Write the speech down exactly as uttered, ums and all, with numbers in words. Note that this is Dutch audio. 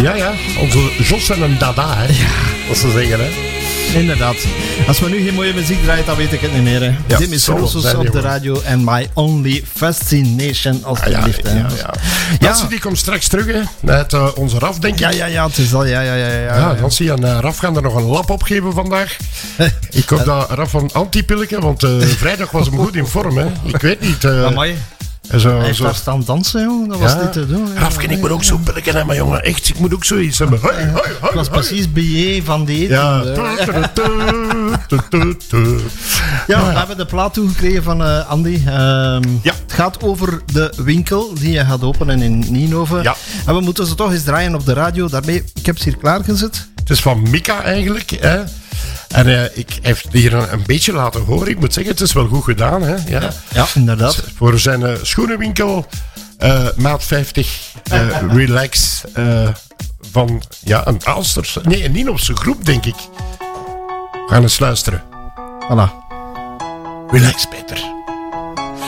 Ja, ja. Onze Jos en een dada, hè. Ja. Dat ze zeggen, hè. Inderdaad. Als we nu geen mooie muziek draait, dan weet ik het niet meer. Hè. Ja, Demis Roussos op de radio en My Only Fascination, alstublieft. Ja, ja, ja, ja. Ja. Nancy, die komt straks terug, hè. Met uh, onze Raf, denk ik. Ja, ja, ja, het is al, ja, ja, ja. Ja, ja Nancy en uh, Raf gaan er nog een lap op geven vandaag. Ik hoop dat Raf een antipilletje, want uh, vrijdag was hem goed in vorm, hè. Ik weet niet. Uh, Amai. Zo, Hij heeft zo. daar staan dansen, joh. Dat was Ja. niet te doen. Ja. Rafken, ik moet ook zo'n pilletje hebben, jongen. Echt, ik moet ook zoiets hebben. Hoi, hoi, hoi, Het was hoi. precies B J van die eten. Ja. Ja, we hebben de plaat toegekregen van uh, Andy. Um, Ja. Het gaat over de winkel die je gaat openen in Nienhoven. Ja. En we moeten ze toch eens draaien op de radio. Daarmee, ik heb ze hier klaargezet. Het is van Mika eigenlijk, hè. En uh, ik heb het hier een, een beetje laten horen. Ik moet zeggen, het is wel goed gedaan, hè. Ja, Ja, inderdaad. Voor zijn uh, schoenenwinkel, uh, maat vijftig, uh, relax, uh, van ja, een Aalsters. Nee, een Nienhofse groep, denk ik. We gaan eens luisteren. Voilà. Relax, Peter.